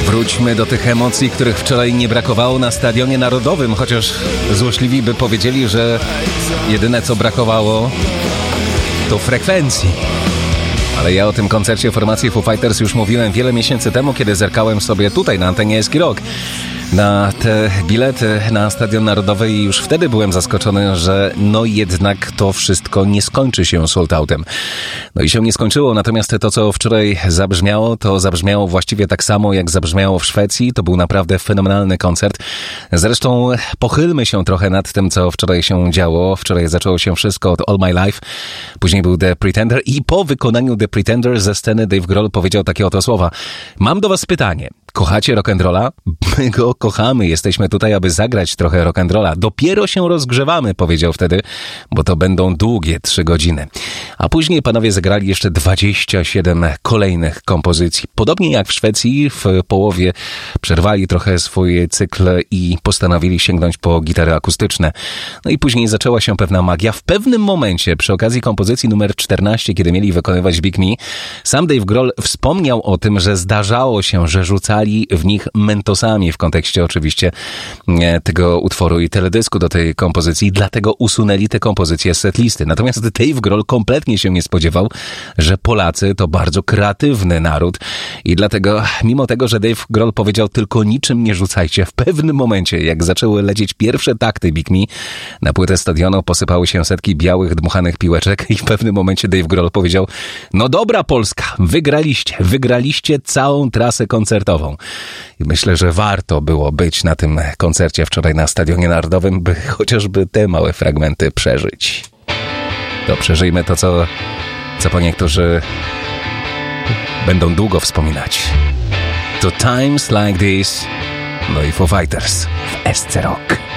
Wróćmy do tych emocji, których wczoraj nie brakowało na Stadionie Narodowym, chociaż złośliwi by powiedzieli, że jedyne co brakowało to frekwencji. Ale ja o tym koncercie formacji Foo Fighters już mówiłem wiele miesięcy temu, kiedy zerkałem sobie tutaj na antenie Eski Rock na te bilety na Stadion Narodowy i już wtedy byłem zaskoczony, że no jednak to wszystko nie skończy się sold outem. No i się nie skończyło, natomiast to, co wczoraj zabrzmiało, to zabrzmiało właściwie tak samo, jak zabrzmiało w Szwecji. To był naprawdę fenomenalny koncert. Zresztą pochylmy się trochę nad tym, co wczoraj się działo. Wczoraj zaczęło się wszystko od All My Life, później był The Pretender i po wykonaniu The Pretender ze sceny Dave Grohl powiedział takie oto słowa. Mam do was pytanie. Kochacie rock'n'rolla? My go kochamy. Jesteśmy tutaj, aby zagrać trochę rock'n'rolla. Dopiero się rozgrzewamy, powiedział wtedy, bo to będą długie 3 godziny. A później panowie zagrali jeszcze 27 kolejnych kompozycji. Podobnie jak w Szwecji, w połowie przerwali trochę swój cykl i postanowili sięgnąć po gitary akustyczne. No i później zaczęła się pewna magia. W pewnym momencie, przy okazji kompozycji numer 14, kiedy mieli wykonywać Big Me, sam Dave Grohl wspomniał o tym, że zdarzało się, że rzucali w nich mentosami w kontekście oczywiście tego utworu i teledysku do tej kompozycji, dlatego usunęli tę kompozycję z setlisty. Natomiast Dave Grohl kompletnie się nie spodziewał, że Polacy to bardzo kreatywny naród i dlatego, mimo tego, że Dave Grohl powiedział tylko niczym nie rzucajcie, w pewnym momencie, jak zaczęły lecieć pierwsze takty Big Me, na płytę stadionu posypały się setki białych, dmuchanych piłeczek i w pewnym momencie Dave Grohl powiedział, no dobra Polska, wygraliście całą trasę koncertową. I myślę, że warto było być na tym koncercie wczoraj na Stadionie Narodowym, by chociażby te małe fragmenty przeżyć. To przeżyjmy to, co po niektórzy będą długo wspominać. To Times Like This, no i Foo Fighters w SC Rock.